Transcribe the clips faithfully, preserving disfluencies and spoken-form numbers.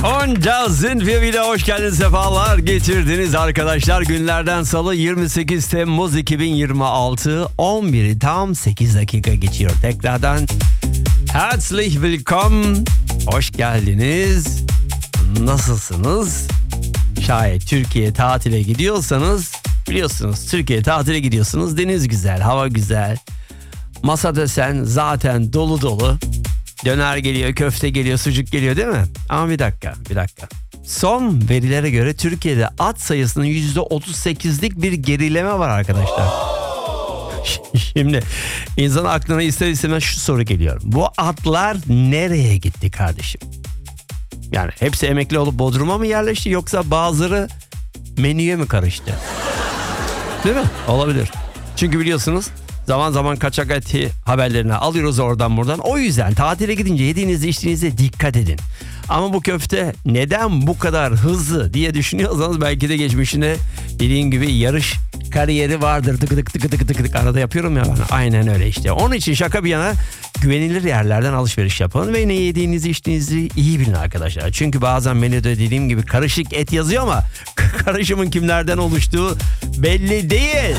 Onca Zinfir'e hoş geldiniz, sefalar getirdiniz arkadaşlar. Günlerden Salı, yirmi sekiz Temmuz iki bin yirmi altı, on biri tam sekiz dakika geçiyor. Tekrardan herzlich willkommen, hoş geldiniz. Nasılsınız? Şayet Türkiye tatile gidiyorsanız, biliyorsunuz Türkiye tatile gidiyorsunuz. Deniz güzel, hava güzel. Masa desen zaten dolu dolu. Döner geliyor, köfte geliyor, sucuk geliyor değil mi? Ama bir dakika, bir dakika. Son verilere göre Türkiye'de at sayısının yüzde otuz sekizlik bir gerileme var arkadaşlar. Şimdi insan aklına ister istemez şu soru geliyor. Bu atlar nereye gitti kardeşim? Yani hepsi emekli olup Bodrum'a mı yerleşti, yoksa bazıları menüye mi karıştı? Değil mi? Olabilir. Çünkü biliyorsunuz zaman zaman kaçak eti haberlerini alıyoruz oradan buradan. O yüzden tatile gidince yediğinize içtiğinize dikkat edin. Ama bu köfte neden bu kadar hızlı diye düşünüyorsanız, belki de geçmişinde dediğim gibi yarış kariyeri vardır. Tık tık tık tık tık tık arada yapıyorum ya ben. Aynen öyle işte. Onun için şaka bir yana güvenilir yerlerden alışveriş yapın ve ne yediğinizi içtiğinizi iyi bilin arkadaşlar. Çünkü bazen menüde dediğim gibi karışık et yazıyor ama karışımın kimlerden oluştuğu belli değil.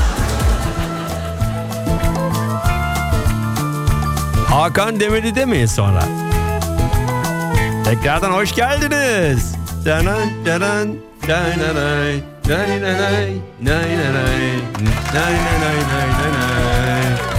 Hakan Demir'i demeyiz sonra. Tekrardan hoş geldiniz.